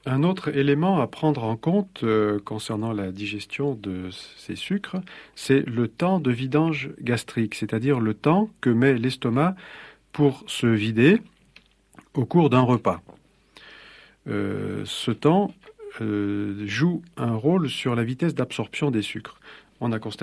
Un autre élément à prendre en compte concernant la digestion de ces sucres, c'est le temps de vidange gastrique, c'est-à-dire le temps que met l'estomac pour se vider au cours d'un repas. Ce temps joue un rôle sur la vitesse d'absorption des sucres. On a constaté